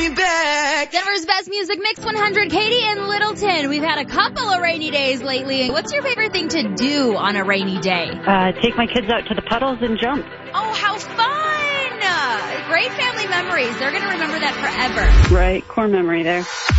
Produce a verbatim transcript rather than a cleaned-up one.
me back. Denver's Best Music Mix one hundred, Katie and Littleton. We've had a couple of rainy days lately. What's your favorite thing to do on a rainy day? Uh, take my kids out to the puddles and jump. Oh, how fun! Uh, great family memories. They're going to remember that forever. Right, core memory there.